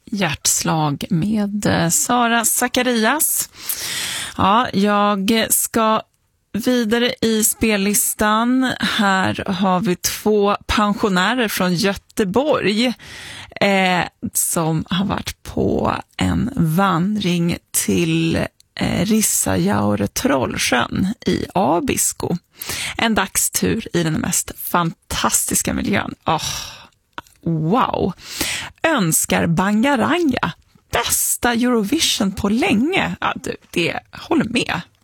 Hjärtslag med Sara Zacharias. Ja, jag ska vidare i spellistan. Här har vi 2 pensionärer från Göteborg som har varit på en vandring till Rissajaure Trollsjön i Abisko. En dagstur i den mest fantastiska miljön. Wow! Önskar Bangaranga bästa Eurovision på länge. Ja, det håller med.